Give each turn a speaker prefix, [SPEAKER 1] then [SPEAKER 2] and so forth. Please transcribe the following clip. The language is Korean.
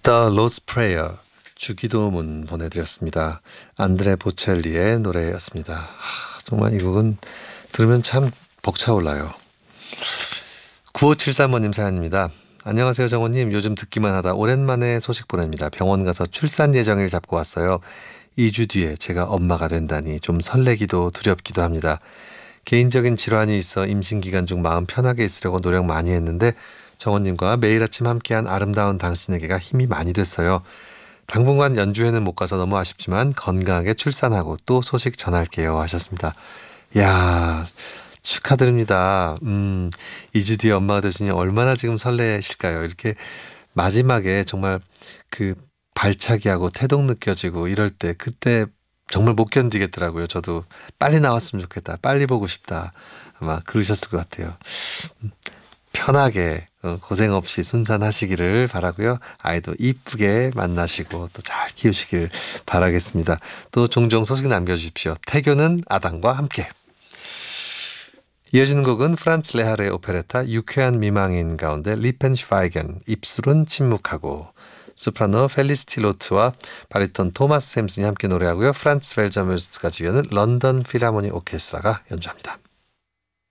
[SPEAKER 1] The Lord's Prayer, 주기도문 보내드렸습니다. 안드레 보첼리의 노래였습니다. 정말 이 곡은 들으면 참 벅차올라요. 9573번님 사연입니다. 안녕하세요 정호님. 요즘 듣기만 하다 오랜만에 소식 보냅니다. 병원 가서 출산 예정일 잡고 왔어요. 2주 뒤에 제가 엄마가 된다니 좀 설레기도 두렵기도 합니다. 개인적인 질환이 있어 임신 기간 중 마음 편하게 있으려고 노력 많이 했는데 정원님과 매일 아침 함께한 아름다운 당신에게가 힘이 많이 됐어요. 당분간 연주회는 못 가서 너무 아쉽지만 건강하게 출산하고 또 소식 전할게요 하셨습니다. 이야, 축하드립니다. 2주 뒤에 엄마가 되시니 얼마나 지금 설레실까요? 이렇게 마지막에 정말 그 발차기하고 태동 느껴지고 이럴 때 그때 정말 못 견디겠더라고요. 저도 빨리 나왔으면 좋겠다. 빨리 보고 싶다. 아마 그러셨을 것 같아요. 편하게 고생 없이 순산하시기를 바라고요. 아이도 이쁘게 만나시고 또 잘 키우시길 바라겠습니다. 또 종종 소식 남겨주십시오. 태교는 아담과 함께. 이어지는 곡은 프란츠 레하르의 오페레타 유쾌한 미망인 가운데 리펜슈바이겐 입술은 침묵하고 소프라노 펠리시티 로트와 바리톤 토마스 샘슨이 함께 노래하고요. 프란츠 벨저뮤스트가 지휘하는 런던 필하모니 오케스트라가 연주합니다.